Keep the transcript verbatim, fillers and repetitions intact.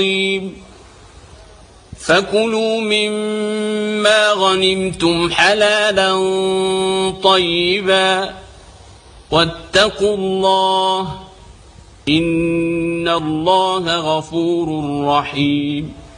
فكلوا مما غنمتم حلالا طيبا واتقوا الله إن الله غفور رحيم.